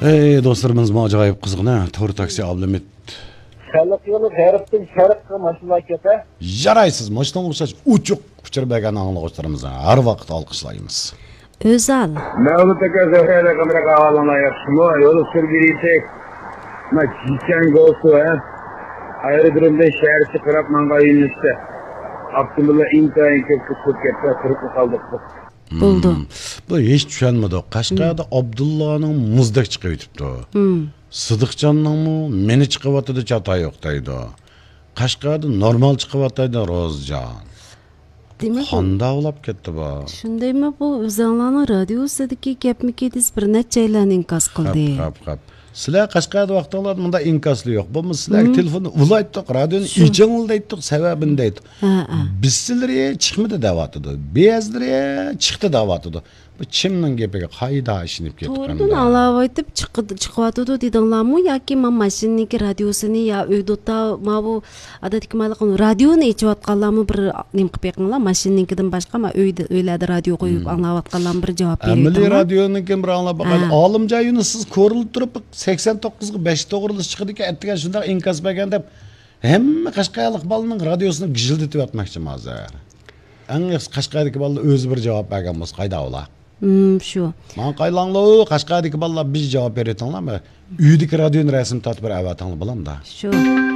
Dostlarımız acayip kızgın To'g'ri taksi Abdulhamid. Sharq yo'li g'arbdan sharqqa mashina keta. Yaraysız mashinaga o'xshash uchuq uchirib bergan anglag'uvchilarimizni har vaqt olqishlaymiz. Özal. Mevlut aka zahara kamera havalanlar yapışmı. Yolu sürgüleysek. Ma çiçen golsu ha. Ayrıdırımda şehirsi kırap manga yünlüste. Abdullah intayın köpkü kepte kırıp kaldık. Buldu. Bu hiç tushunmadi. Qashqarda Abdullahning muzdek chiqib yetibdi. Sidiqjonning meni chiqyapti chata yo'q deydi. Qashqarda normal chiqyapti Rozjon. Demek Qanda ulab ketdi bu. Shundaymi bu Özalning radiosidagi gapmiki dez bir nechalarni inkos qildi. Qap. Sizlar Qashqarda vaqtinglarda bunda inkosli yo'q. Bu sizlar telefonni ulaytdik, radioni ichingildaytdik, sababini deytdik. Biz sizlarga chiqmadi deyapti. Bezlari chiqdi deyapti. Bu kimning gapiga qayda ishinib ketdi. To'g'ridan alov aytib chiqyapti dedinglarmi yoki men mashinaniki radiosini yo uyda ma bu odatdagi malaqon radioni echayotganlarmi bir nim qilib beqinglar mashinanikidan boshqa ma uylarda radio qo'yib anglayotganlar bir javob beradi. Milliy radioniki bir anglab boqaylik. Olimjon Yunus ko'rilib turib 89 ga 5 to'g'rilib chiqdi ekan, aytgan shunday inkos bergan deb hamma Qashqarlik bolaning radiosini gijildatib yotmoqchi hozir. Eng Qashqardagi bolalar o'zi bir javob bergan bo'lsa qayda ular? Shu. Men qaylanglar, Qashqardagi bolalar biz javob beryaptinglarmi? Uydagi radioni rasm tortib bir avatinglar bilamda. Shu.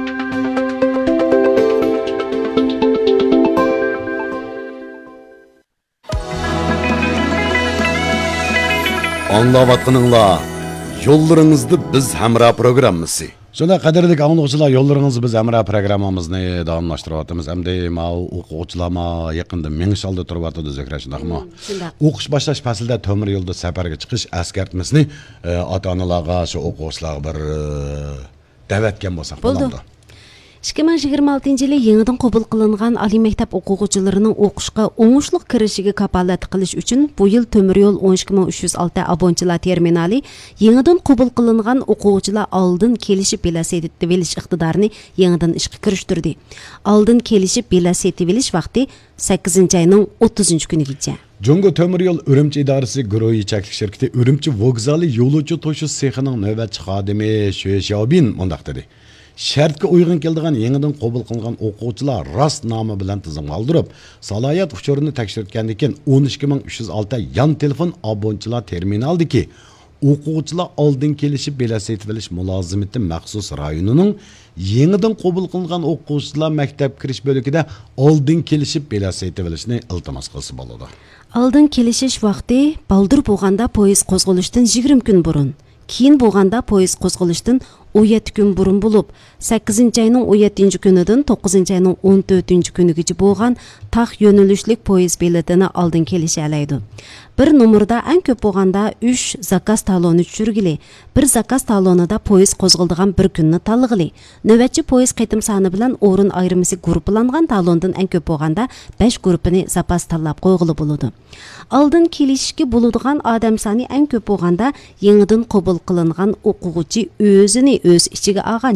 Anlayotganinglar, yo'llaringizda biz hamra programmasi. Shunda qadrli anglag'uchilar, yo'llaringizni biz hamra programmamizni davomlashtiryapmiz. Hamda o'quvchilarma yaqinda mengshalda turyapti Zahra shundaqmi? O'qish boshlash faslida temir yo'lda safarga chiqish askartmasini ota-onalarga, shu o'quvchilarga bir da'vatgan bo'lsak bo'ladi. 2026 yılı yenidən qabul qılınğan ali məktəb oxucularının oxuşqa oңuшлық kirişiga kapalat qilish uchun bu yil temir yo'l 12306 abonchilar terminali yenidən qabul qılınğan oxucular oldin kelishib bilet etib olish iqtidorini yenidən ishga kirishtirdi. Oldin kelishib bilet etib olish vaqti 8-ayning 30-kunigacha. Jungo temir yo'l Urumchi idorasi guruhi cheklik shirkati Urumchi vokzali yo'lovchi to'shish sexining navbatchi xodimi Sho'shabin mundaq dedi. Şartga uygun keldigan yenidan qabul qilingan o'quvchilar rast nomi bilan tizimga oldirib, salohiyat uchurini tekshirtgandan keyin 12306 yan telefon abonchilar terminaldiki, o'quvchilar oldin kelishib bilet etib olish mulozimati maxsus rayonining yenidan qabul qilingan o'quvchilar maktab kirish bo'ligida oldin kelishib bilet etib olishni iltimos qilsa bo'ladi. Oldin kelishish vaqti baldur bo'lganda poyezd qo'zg'alishdan 20 kun burun, keyin bo'lganda poyezd qo'zg'alishdan 17 gün burun bulup, 8-ayning 17 kunidan 9-ayning 14 kunigacha bo'lgan taq yo'nalishlik poyezd biletini oldin kelish alaydi. Bir numurda en ko'p bo'lganda 3 zakaz taloni tushirgili, bir zakaz talonida poyezd qo'zg'aldigan bir kunni tanlag'ili. Navbatchi poyezd qaytim soni bilan o'rin ayrimisi guruhlangan talondan en ko'p bo'lganda 5 guruhini zapas tanlab qo'yg'ili bo'ladi. Oldin kelishga bo'ladigan odam soni en ko'p bo'lganda yenidan qabul qilingan o'quvchi o'zini o'z ichiga olgan